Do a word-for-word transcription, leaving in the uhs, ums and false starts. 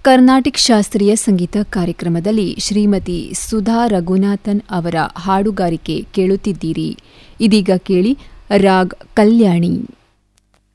Carnatic ಶಾಸ್ತ್ರೀಯ ಸಂಗೀತ ಕಾರ್ಯಕ್ರಮದಲ್ಲಿ ಶ್ರೀಮತಿ ಸುಧಾ ರಘುನಾಥನ್ ಅವರ ಹಾಡುಗಾರಿಕೆ ಕೇಳುತ್ತಿದ್ದೀರಿ. ಇದೀಗ ಕೇಳಿ ರಾಗ್ ಕಲ್ಯಾಣಿ.